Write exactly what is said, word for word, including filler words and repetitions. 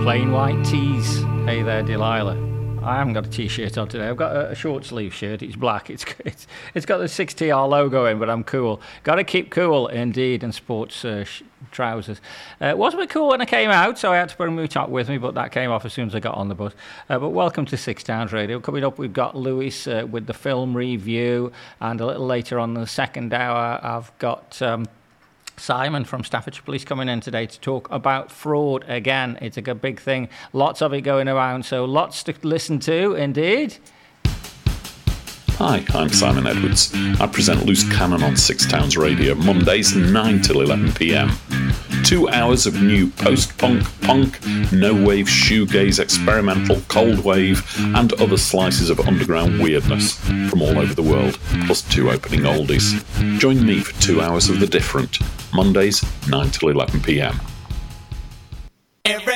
Plain white tees. Hey there, Delilah. I haven't got a t-shirt on today. I've got a, a short sleeve shirt. It's black. It's it's, it's got the six T R logo in, but I'm cool. Got to keep cool, indeed, in sports uh, sh- trousers. Uh, it was a bit cool when I came out, so I had to put a moo top with me, but that came off as soon as I got on the bus. Uh, but welcome to Six Towns Radio. Coming up, we've got Lewis uh, with the film review, and a little later on in the second hour, I've got... Um, Simon from Staffordshire Police coming in today to talk about fraud again. It's a big thing. Lots of it going around, so lots to listen to, indeed. Hi, I'm Simon Edwards. I present Loose Cannon on Six Towns Radio, Mondays nine till eleven p.m. Two hours of new post-punk, punk, no-wave, shoegaze, experimental, cold wave, and other slices of underground weirdness from all over the world, plus two opening oldies. Join me for two hours of the different, Mondays nine till eleven p.m. Every